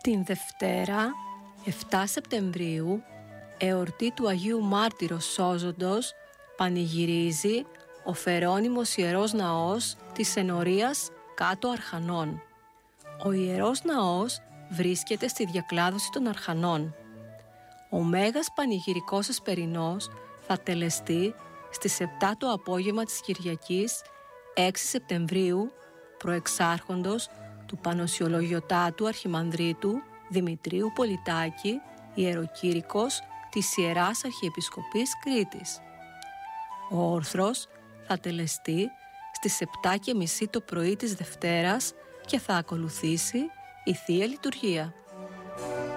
Την Δευτέρα, 7 Σεπτεμβρίου, εορτή του Αγίου Μάρτυρος Σώζοντος, πανηγυρίζει ο Φερόνιμος Ιερός Ναός της Ενορίας κάτω Αρχανών. Ο Ιερός Ναός βρίσκεται στη διακλάδωση των Αρχανών. Ο Μέγας Πανηγυρικός Εσπερινός θα τελεστεί στις 7 το απόγευμα της Κυριακής 6 Σεπτεμβρίου, προεξάρχοντος του Πανοσιολογιοτάτου Αρχιμανδρίτου Δημητρίου Πολιτάκη, ιεροκήρυκος της Ιεράς Αρχιεπισκοπής Κρήτης. Ο όρθρος θα τελεστεί στις 7:30 το πρωί της Δευτέρας και θα ακολουθήσει η Θεία Λειτουργία.